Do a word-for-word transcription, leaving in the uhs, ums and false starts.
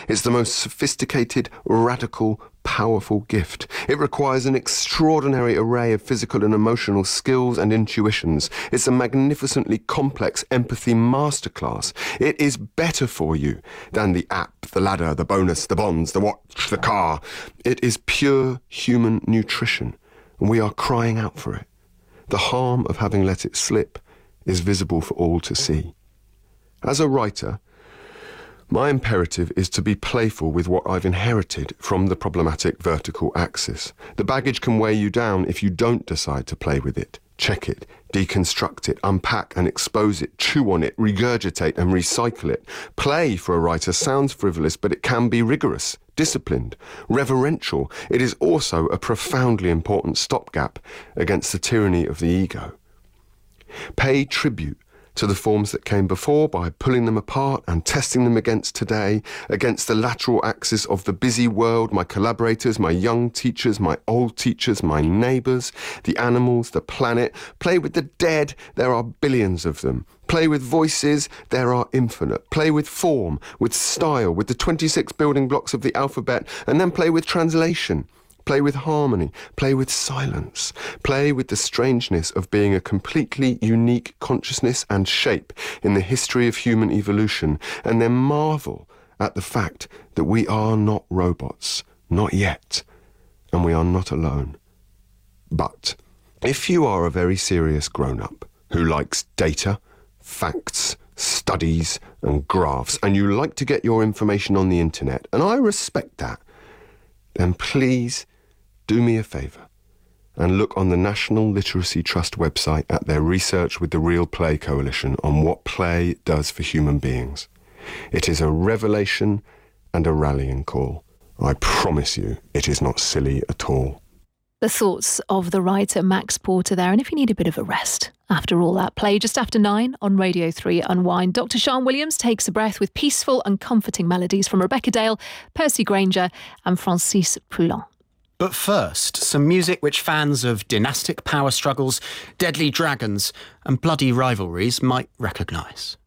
It's the most sophisticated, radical, powerful gift. It requires an extraordinary array of physical and emotional skills and intuitions. It's a magnificently complex empathy masterclass. It is better for you than the app, the ladder, the bonus, the bonds, the watch, the car. It is pure human nutrition, and we are crying out for it. The harm of having let it slip is visible for all to see. As a writer, my imperative is to be playful with what I've inherited from the problematic vertical axis. The baggage can weigh you down if you don't decide to play with it, check it, deconstruct it, unpack and expose it, chew on it, regurgitate and recycle it. Play, for a writer, sounds frivolous, but it can be rigorous, disciplined, reverential. It is also a profoundly important stopgap against the tyranny of the ego. Pay tribute to the forms that came before by pulling them apart and testing them against today, against the lateral axis of the busy world, my collaborators, my young teachers, my old teachers, my neighbours, the animals, the planet. Play with the dead, there are billions of them. Play with voices, there are infinite. Play with form, with style, with the twenty-six building blocks of the alphabet, and then play with translation. Play with harmony, play with silence, play with the strangeness of being a completely unique consciousness and shape in the history of human evolution, and then marvel at the fact that we are not robots, not yet, and we are not alone. But if you are a very serious grown-up who likes data, facts, studies and graphs, and you like to get your information on the internet, and I respect that, then please do me a favour and look on the National Literacy Trust website at their research with the Real Play Coalition on what play does for human beings. It is a revelation and a rallying call. I promise you it is not silly at all. The thoughts of the writer Max Porter there. And if you need a bit of a rest after all that play, just after nine on Radio three Unwind, Doctor Sian Williams takes a breath with peaceful and comforting melodies from Rebecca Dale, Percy Granger and Francis Poulenc. But first, some music which fans of dynastic power struggles, deadly dragons and bloody rivalries might recognise.